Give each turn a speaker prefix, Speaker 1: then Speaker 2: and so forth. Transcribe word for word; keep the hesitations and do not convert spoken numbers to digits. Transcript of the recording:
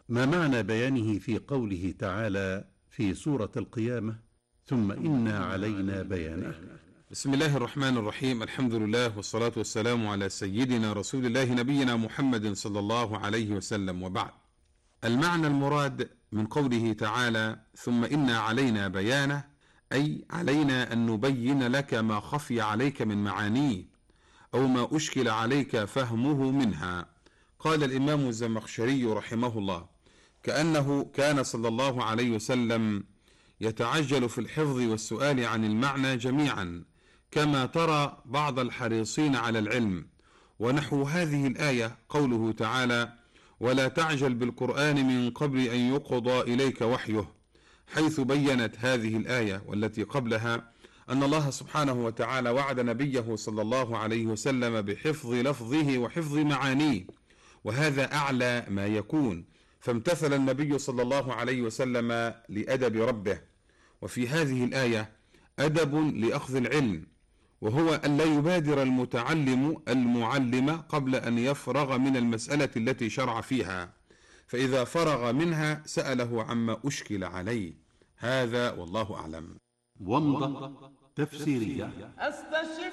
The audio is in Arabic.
Speaker 1: ما معنى بيانه في قوله تعالى في سورة القيامة: ثم إنا علينا بيانه؟
Speaker 2: بسم الله الرحمن الرحيم. الحمد لله والصلاة والسلام على سيدنا رسول الله نبينا محمد صلى الله عليه وسلم، وبعد. المعنى المراد من قوله تعالى ثم إنا علينا بيانه، أي علينا أن نبين لك ما خفي عليك من معانيه أو ما أشكل عليك فهمه منها. قال الإمام الزمخشري رحمه الله: كأنه كان صلى الله عليه وسلم يتعجل في الحفظ والسؤال عن المعنى جميعا، كما ترى بعض الحريصين على العلم. ونحو هذه الآية قوله تعالى: ولا تعجل بالقرآن من قبل أن يقضى إليك وحيه، حيث بينت هذه الآية والتي قبلها أن الله سبحانه وتعالى وعد نبيه صلى الله عليه وسلم بحفظ لفظه وحفظ معانيه، وهذا أعلى ما يكون، فامتثل النبي صلى الله عليه وسلم لأدب ربه. وفي هذه الآية أدب لأخذ العلم، وهو أن لا يبادر المتعلم المعلم قبل أن يفرغ من المسألة التي شرع فيها، فإذا فرغ منها سأله عما أشكل عليه. هذا والله أعلم.
Speaker 1: ومضة تفسيرية.